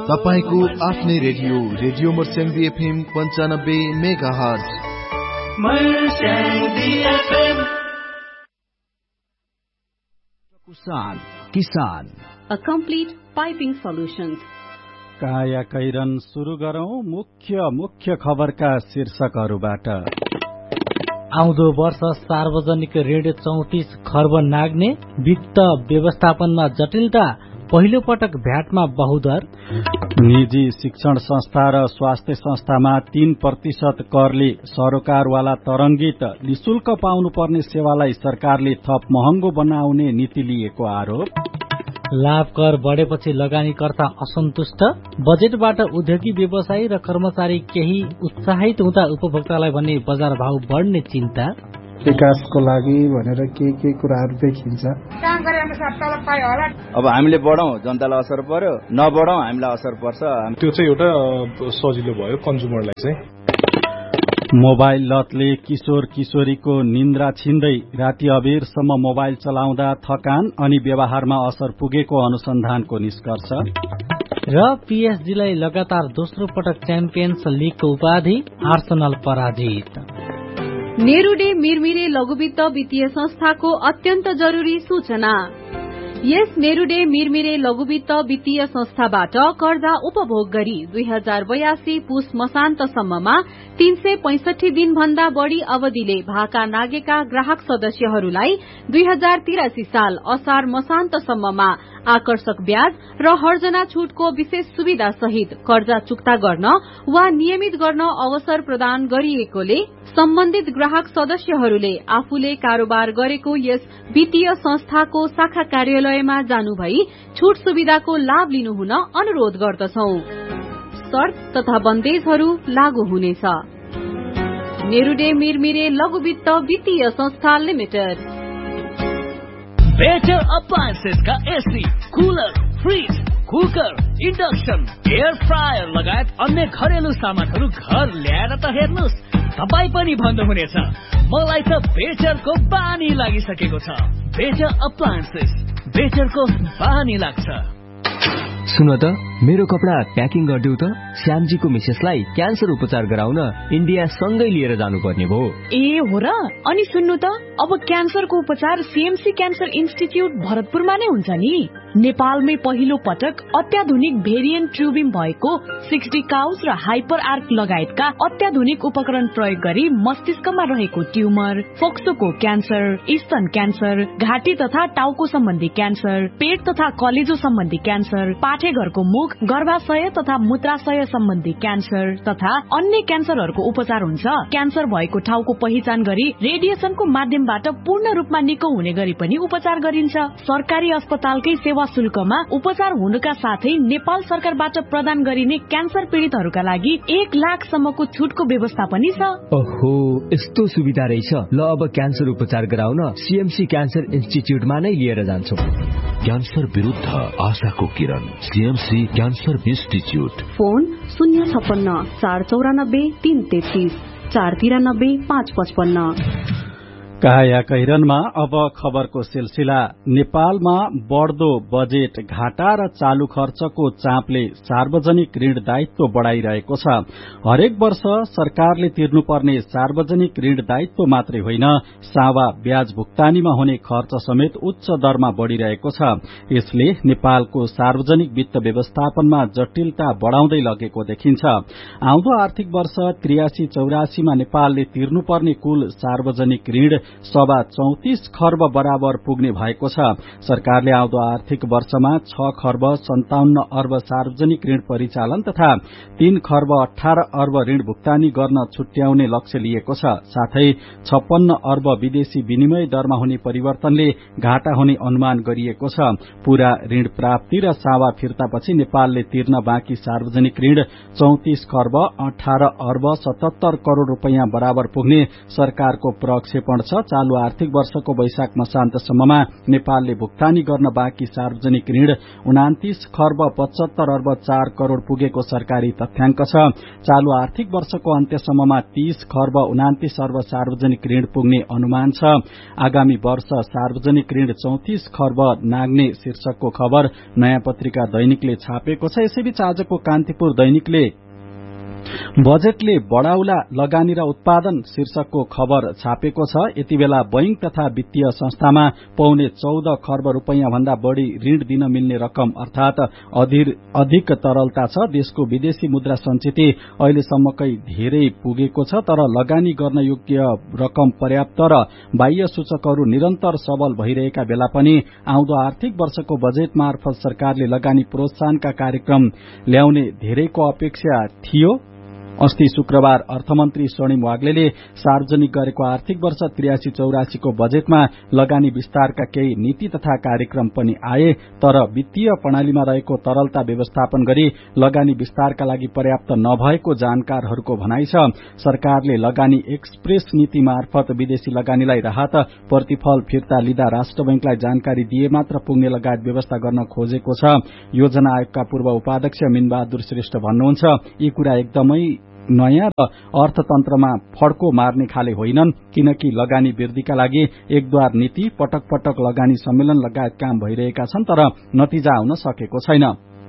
तपाईको आफ्नै radio Marsyangdi FM 95 megahertz. Kushan किसान A complete piping solutions। काया कैरन सुरु गरौं मुख्य खबरका शीर्षकहरूबाट। आउँदो वर्ष सार्वजनिक ऋण 34 खर्ब नाग्ने, वित्त व्यवस्थापनमा जटिलता, पहिलो पटक भ्याटमा बहुदर। निजी शिक्षण संस्था र स्वास्थ्य संस्थामा 3% करले सरोकारवाला तरंगित, निशुल्क पाउनुपर्ने सेवालाई सरकारले थप महँगो बनाउने नीति लिएको आरोप। लाभ कर बढेपछि लगानीकर्ता असन्तुष्ट, बजेटबाट उद्योगी व्यवसायी र कर्मचारी केही उत्साहित हुँदा उपभोक्तालाई भने बजार भाव बढ्ने चिन्ता। विकासको लागि भनेर के कुराहरू देखिन्छ। अब हामीले बढौं जनतालाई असर पर्यो, नबढौं हामीलाई असर पर्छ। त्यो चाहिँ एउटा सजिलो भयो कन्ज्युमरलाई चाहिँ। मोबाइल लतले किशोर किशोरीको निन्द्रा छिन्दै राति अबेरसम्म मोबाइल चलाउँदा थकान अनि व्यवहारमा असर पुगेको अनुसन्धानको निष्कर्ष। र पीएसजीलाई लगातार दोस्रो पटक च्याम्पियन्स लीगको उपाधि, आर्सेनल पराजित। नेरूडे मिरमिरे लघुवित्त वित्तीय संस्थाको अत्यन्त जरुरी सूचना। यस नेरूडे मिरमिरे लघुवित्त वित्तीय संस्थाबाट कर्जा उपभोग गरी 2082 पुस मसान्तसम्ममा 365 दिन भन्दा बढ़ी अवधिले भाका नागेका ग्राहक सदस्यहरूलाई 2083 साल असार मसान्तसम्ममा आकर्षक ब्याज र हर्जना छूटको विशेष सुविधा सहित कर्जा चुक्ता गर्न वा नियमित गर्न अवसर प्रदान गरिएकोले सम्बन्धित ग्राहक सदस्यहरूले आफूले कारोबार गरेको यस वित्तीय संस्थाको शाखा कार्यालयमा जानु भई छूट सुविधाको लाभ लिनुहुन अनुरोध गर्दछौं। शर्त तथा बन्देजहरू लागू हुनेछ। नेरूडे मिरमिरे लघुवित्त वित्तीय संस्था लिमिटेड। बेटर अप्लायन्सेस का AC, cooler, fridge, cooker, induction, air fryer लगायत अन्य घरेलु सामानहरू घर ल्याएर त हेर्नुस्, तपाई पनि भन्नुहुनेछ मलाई त बेटरको बानी लागिसकेको छ। बेटर अप्लायन्सेस, बेटरको बानी लाग्छ। सुन त, मेरो कपडा प्याकिङ गरिदेऊ त। श्यामजीको मिसेसलाई क्यान्सर उपचार गराउन इन्डिया सँगै लिएर जानुपर्ने भयो। ए हो र? अनि सुन्नु त, अब क्यान्सरको उपचार सीएमसी क्यान्सर इन्स्टिट्युट भरतपुरमा नै हुन्छ नि। नेपालमै पहिलो पटक अत्याधुनिक भेरिएन्ट ट्युबिङ भएको 60 काउस र हाइपर आर्क लगायतका अत्याधुनिक उपकरण प्रयोग गरी मस्तिष्कमा रहेको ट्युमर, फोक्सोको क्यान्सर, स्तन क्यान्सर, घाँटी तथा टाउको सम्बन्धी क्यान्सर, पेट तथा कलेजो सम्बन्धी क्यान्सर, पाठेघरको मुख, गर्भाशय तथा मूत्राशय सम्बन्धी क्यान्सर तथा अन्य क्यान्सरहरूको उपचार हुन्छ। क्यान्सर भएको ठाउँको पहिचान गरी रेडिएसनको माध्यमबाट पूर्ण रूपमा निको हुने गरी पनि उपचार गरिन्छ। सरकारी अस्पतालकै सेवा शुल्कमा उपचार हुनुका साथै नेपाल सरकारबाट प्रदान गरिने क्यान्सर पीड़ितहरूका लागि 1 लाखसम्मको छुटको व्यवस्था पनि छ। ओहो, यस्तो सुविधा रहेछ। ल, अब क्यान्सर उपचार गराउन सीएमसी क्यान्सर इन्स्टिट्युटमा नै लिएर जान्छौं। क्यान्सर विरुद्ध आशाको किरण, सीएमसी क्यान्सर इन्स्टिट्युट। फोन 056 494 333 493 555। काया कैरनमा अब खबरको सिलसिला। नेपालमा बढ्दो बजेट, घाटा र चालू खर्चको चापले सार्वजनिक ऋण दायित्व बढ़ाइरहेको छ। हरेक वर्ष सरकारले तिर्नुपर्ने सार्वजनिक ऋण दायित्व मात्रै होइन, सावा ब्याज भुक्तानीमा हुने खर्च समेत उच्च दरमा बढ़िरहेको छ। यसले नेपालको सार्वजनिक वित्त व्यवस्थापनमा जटिलता बढ़ाउँदै लगेको देखिन्छ। आउँदो आर्थिक वर्ष 83-84 मा नेपालले तिर्नुपर्ने कुल सार्वजनिक ऋण 34 खर्ब बराबर पुग्ने भएको छ। सरकारले आउँदो आर्थिक वर्षमा 6 खर्ब 57 अर्ब सार्वजनिक ऋण परिचालन तथा 3 खर्ब 18 अर्ब ऋण भुक्तानी गर्न छुट्याउने लक्ष्य लिएको छ। साथै 56 अर्ब विदेशी विनिमय दरमा हुने परिवर्तनले घाटा हुने अनुमान गरिएको छ। पूरा ऋण प्राप्ति र सावा फिर्तापछि नेपालले तिर्न बाँकी सार्वजनिक ऋण 34 खर्ब 18 अर्ब 77 करोड़ रूपैयाँ बराबर पुग्ने सरकारको प्रक्षेपण छ। चालू आर्थिक वर्षको वैशाख मसान्तसम्ममा नेपालले भुक्तानी गर्न बाँकी सार्वजनिक ऋण 29 खर्ब 75 अर्ब 4 करोड़ पुगेको सरकारी तथ्याङ्क छ। चालू आर्थिक वर्षको अन्त्यसम्ममा 30 खर्ब 29 अर्ब सार्वजनिक ऋण पुग्ने अनुमान छ। आगामी वर्ष सार्वजनिक ऋण 34 खर्ब नाग्ने शीर्षकको खबर नयाँ पत्रिका दैनिकले छापेको छ। यसैबीच आजको कान्तिपुर दैनिकले बजेटले बढ़ाउला लगानी र उत्पादन शीर्षकको खबर छापेको छ। यति बेला बैंक तथा वित्तीय संस्थामा पाउने 14 खर्ब रूपैयाँ भन्दा बढ़ी ऋण दिन मिल्ने रकम अर्थात अधिक तरलता छ। देशको विदेशी मुद्रा संचिति अहिलेसम्मकै धेरै पुगेको छ, तर लगानी गर्न योग्य रकम पर्याप्त र बाह्य सूचकहरू निरन्तर सबल भइरहेका बेला पनि आउँदो आर्थिक वर्षको बजेट मार्फत सरकारले लगानी प्रोत्साहनका कार्यक्रम ल्याउने धेरैको अपेक्षा थियो। अस्ति शुक्रबार अर्थमन्त्री स्वर्णिम वाग्लेले सार्वजनिक गरेको आर्थिक वर्ष 83-84 को बजेटमा लगानी विस्तारका केही नीति तथा कार्यक्रम पनि आए, तर वित्तीय प्रणालीमा रहेको तरलता व्यवस्थापन गरी लगानी विस्तारका लागि पर्याप्त नभएको जानकारहरूको भनाइ छ। सरकारले लगानी एक्सप्रेस नीति मार्फत विदेशी लगानीलाई राहत प्रतिफल फिर्ता लिँदा राष्ट्र बैंकलाई जानकारी दिए मात्र पुग्ने लगायत व्यवस्था गर्न खोजेको छ। योजना आयोगका पूर्व उपाध्यक्ष मिनबहादुर श्रेष्ठ भन्नुहुन्छ, यी कुरा एकदमै नयाँ र अर्थतन्त्रमा फड्को मार्ने खाले होइनन्, किनकि लगानी वृद्धिका लागि एकद्वार नीति, पटक पटक लगानी सम्मेलन लगायत काम भइरहेका छन्, तर नतिजा आउन सकेको छैन।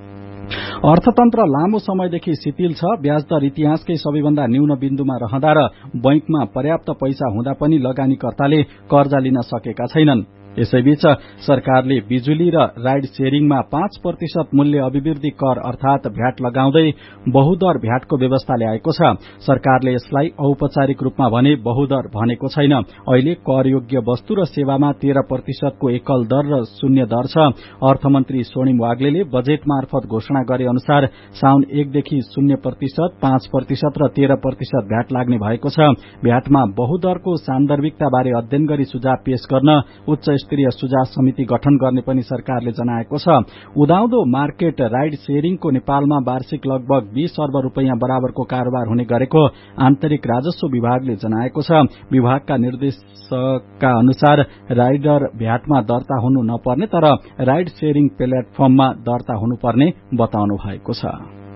अर्थतन्त्र लामो समयदेखि शिथिल छ। ब्याजदर इतिहासकै सबैभन्दा न्यून बिन्दुमा रहँदा र बैंकमा पर्याप्त पैसा हुँदा पनि लगानीकर्ताले कर्जा लिन सकेका छैनन्। यसैबीच सरकारले बिजुली र राइड शेयरिङमा 5% मूल्य अभिवृद्धि कर अर्थात भ्याट लगाउँदै बहुदर भ्याटको व्यवस्था ल्याएको छ। सरकारले यसलाई औपचारिक रूपमा भने बहुदर भनेको छैन। अहिले कर योग्य वस्तु र सेवामा 13% को एकल दर र शून्य दर छ। अर्थमन्त्री स्वर्णिम वाग्लेले बजेट मार्फत घोषणा गरे अनुसार साउन 1 देखि 0%, 5% र 13% भ्याट लाग्ने भएको छ। भ्याटमा बहुदरको सान्दर्भिकता बारे अध्ययन गरी सुझाव पेश गर्न उच्च स्तरीय सुझाव समिति गठन गर्ने पनि सरकारले जनाएको छ। उदाउँदो मार्केट राइड शेयरिङको नेपालमा वार्षिक लगभग 20 अर्ब रूपैयाँ बराबरको कारोबार हुने गरेको आन्तरिक राजस्व विभागले जनाएको छ। विभागका निर्देशकका अनुसार राइडर भ्याटमा दर्ता हुनु नपर्ने तर राइड शेयरिङ प्लेटफर्ममा दर्ता हुनुपर्ने बताउनु भएको छ।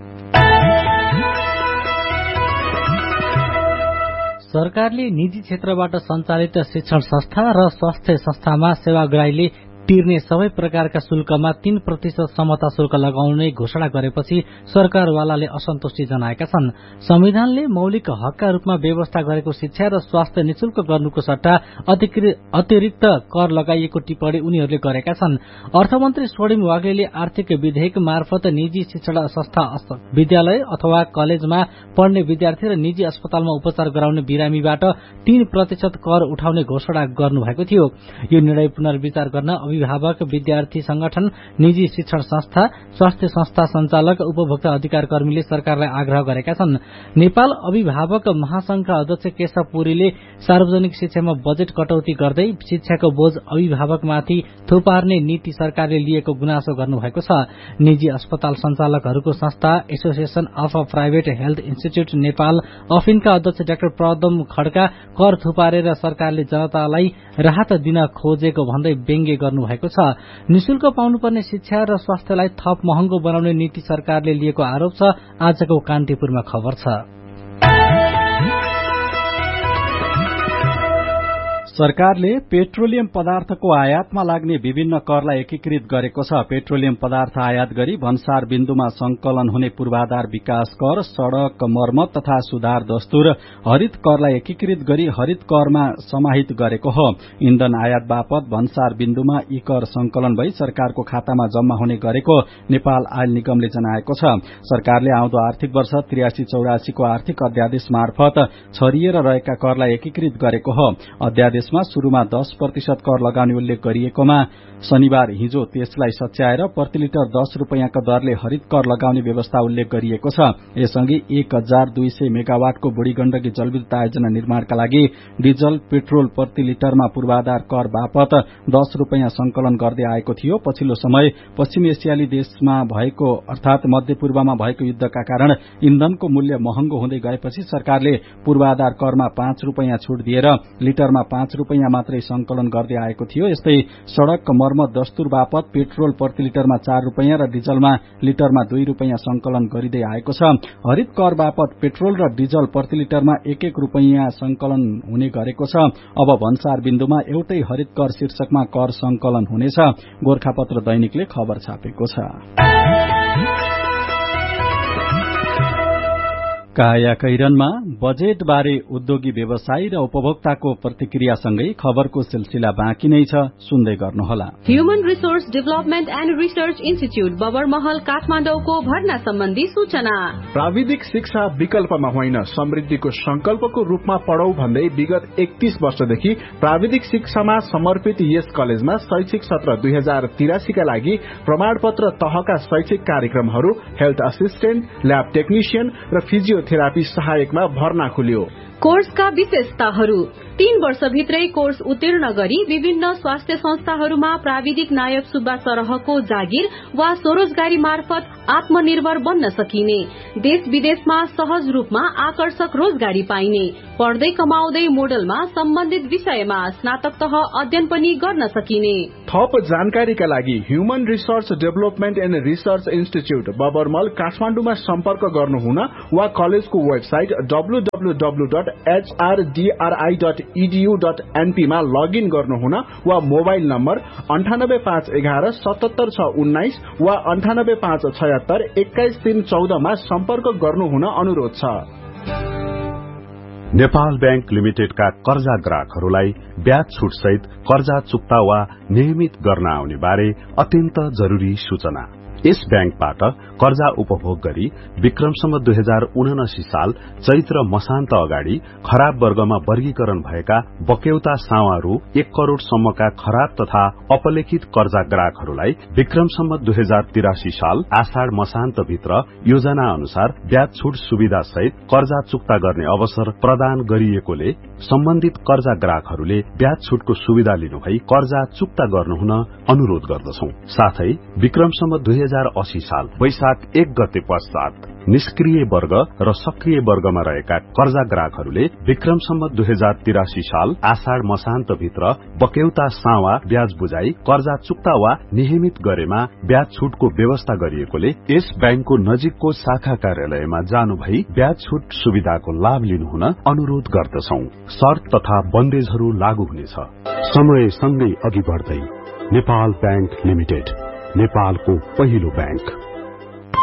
सरकारले निजी क्षेत्रबाट सञ्चालित शिक्षण संस्था र स्वास्थ्य संस्थामा सेवाग्राहीले तिर्ने सबै प्रकारका शुल्कमा 3% समता शुल्क लगाउने घोषणा गरेपछि सरकारवालाले असन्तुष्टि जनाएका छन्। संविधानले मौलिक हकका रूपमा व्यवस्था गरेको शिक्षा र स्वास्थ्य निशुल्क गर्नुको सट्टा अतिरिक्त कर लगाइएको टिप्पणी उनीहरूले गरेका छन्। अर्थमन्त्री स्वर्णिम वाग्लेले आर्थिक विधेयक मार्फत निजी शिक्षण संस्था, विद्यालय अथवा कलेजमा पढ्ने विद्यार्थी र निजी अस्पतालमा उपचार गराउने बिरामीबाट 3% कर उठाउने घोषणा गर्नुभएको थियो। यो निर्णय पुनर्विचार गर्न अभिभावक, विद्यार्थी संगठन, निजी शिक्षण संस्था, स्वास्थ्य संस्था संचालक, उपभोक्ता अधिकार कर्मीले सरकारलाई आग्रह गरेका छन्। नेपाल अभिभावक महासंघका अध्यक्ष केशव पुरीले सार्वजनिक शिक्षामा बजेट कटौती गर्दै शिक्षाको बोझ अभिभावकमाथि थुपार्ने नीति सरकारले लिएको गुनासो गर्नुभएको छ। निजी अस्पताल संचालकहरूको संस्था association of private health institute Nepal अफिनका अध्यक्ष डाक्टर प्रदम खड्का कर थुपारेर सरकारले जनतालाई राहत दिन खोजेको भन्दै व्यङ्ग्य गर्नुभएको छ। निशुल्क पाउनुपर्ने शिक्षा र स्वास्थ्यलाई थप महँगो बनाउने नीति सरकारले लिएको आरोप छ। आजको कान्तिपुरमा खबर छ। सरकारले पेट्रोलियम पदार्थको आयातमा लाग्ने विभिन्न करलाई एकीकृत गरेको छ। पेट्रोलियम पदार्थ आयात गरी भन्सार बिन्दुमा संकलन हुने पूर्वाधार विकास कर, सड़क मर्मत तथा सुधार दस्तुर, हरित करलाई एकीकृत गरी हरित करमा समाहित गरेको हो। इन्धन आयात बापत भन्सार बिन्दुमा यी कर संकलन भई सरकारको खातामा जम्मा हुने गरेको नेपाल आयल निगमले जनाएको छ। सरकारले आउँदो आर्थिक वर्ष 83-84 को आर्थिक अध्यादेश मार्फत छरिएर रहेका करलाई एकीकृत गरेको हो। अध्यादेश शुरूमा 10% कर लगाउने उल्लेख गरिएकोमा शनिबार हिजो त्यसलाई सच्याएर प्रति लिटर 10 रूपैयाँको दरले हरित कर लगाउने व्यवस्था उल्लेख गरिएको छ। यसअघि 1200 मेगावाटको बुढी गण्डकी जलविद्युत आयोजना निर्माणका लागि डिजल पेट्रोल प्रति लिटरमा पूर्वाधार कर बापत 10 रूपैयाँ संकलन गर्दै आएको थियो। पछिल्लो समय पश्चिम एसियाली देशमा भएको अर्थात मध्यपूर्वमा भएको युद्धका कारण इन्धनको मूल्य महँगो हुँदै गएपछि सरकारले पूर्वाधार करमा 5 रूपैयाँ छूट दिएर लिटरमा 5 रुपैयाँ मात्रै संकलन गर्दै आएको थियो। यस्तै सड़क मर्मत दस्तुर बापत पेट्रोल प्रति लिटरमा 4 रुपैयाँ र डिजलमा लिटरमा 2 रुपैयाँ संकलन गरिँदै आएको छ। हरित कर बापत पेट्रोल र डिजल प्रति लिटरमा 1-1 रुपैयाँ संकलन हुने गरेको छ। अब भन्सार बिन्दुमा एउटै हरित कर शीर्षकमा कर संकलन हुनेछ, गोरखापत्र दैनिकले खबर छापेको छ। काया कैरनमा बजेट बारे उद्योगी व्यवसायी र उपभोक्ताको प्रतिक्रियासँगै खबरको सिलसिला बाँकी नै छ, सुन्दै गर्नुहोला। Human resource development and research institute Babarmahal काठमाडौँको भर्ना सम्बन्धी सूचना। प्राविधिक शिक्षा विकल्पमा होइन, समृद्धिको संकल्पको रूपमा पढौ भन्दै विगत 31 वर्षदेखि प्राविधिक शिक्षामा समर्पित यस कलेजमा शैक्षिक सत्र 2083 का लागि प्रमाणपत्र तहका शैक्षिक कार्यक्रमहरू हेल्थ असिस्टेन्ट, ल्याब टेक्निशियन र फिजियोथेरापी सहायकमा भर्ना खुल्यो। कोर्सका विशेषताहरू: 3 वर्षभित्रै कोर्स उत्तीर्ण गरी विभिन्न स्वास्थ्य संस्थाहरूमा प्राविधिक नायक सुब्बा सरहको जागिर वा स्वरोजगारी मार्फत आत्मनिर्भर बन्न सकिने, देश विदेशमा सहज रूपमा आकर्षक रोजगारी पाइने, पढ्दै कमाउँदै मोडलमा सम्बन्धित विषयमा स्नातक तह अध्ययन पनि गर्न सकिने। थप जानकारीका लागि human resource development and research institute बबरमल काठमाडौँमा सम्पर्क गर्नुहुन वा कलेजको वेबसाइट www.hrdri.edu.np मा लगइन गर्नुहुन वा मोबाइल नम्बर 98511 77619 वा 98576 21314 मा सम्पर्क गर्नुहुन अनुरोध छ। नेपाल बैंक लिमिटेडका कर्जा ग्राहकहरूलाई ब्याज छुट सहित कर्जा चुक्ता वा नियमित गर्न आउने बारे अत्यन्त जरूरी सूचना। यस बैंकबाट कर्जा उपभोग गरी विक्रमसम्म 2079 साल चैत्र मसान्त अगाडि खराब वर्गमा वर्गीकरण भएका बक्यौता सावारू 1 करोड़ सम्मका खराब तथा अपलेखित कर्जा ग्राहकहरूलाई विक्रमसम्म 2083 साल आषाढ़ मसान्त भित्र योजना अनुसार ब्याज छुट सुविधा सहित कर्जा चुक्ता गर्ने अवसर प्रदान गरिएकोले सम्बन्धित कर्जा ग्राहकहरूले ब्याज छुटको सुविधा लिनुभई कर्जा चुक्ता गर्नुहुन अनुरोध गर्दछौं। साथै विक्रमसम्म 2080 साल वैशाख 1 गते पश्चात निष्क्रिय वर्ग र सक्रिय वर्गमा रहेका कर्जा ग्राहकहरूले विक्रमसम्म 2083 साल आषाढ़ मसान्त भित्र बक्यौता सावा ब्याज बुझाई कर्जा चुक्ता वा नियमित गरेमा ब्याज छुटको व्यवस्था गरिएकोले यस बैंकको नजिकको शाखा कार्यालयमा जानु भई ब्याज छुट सुविधाको लाभ लिनुहुन अनुरोध गर्दछौं। शर्त तथा बन्देजहरू लागू हुनेछ। समय सँगै अघि बढ्दै नेपाल बैंक लिमिटेड, नेपालको पहिलो बैंक।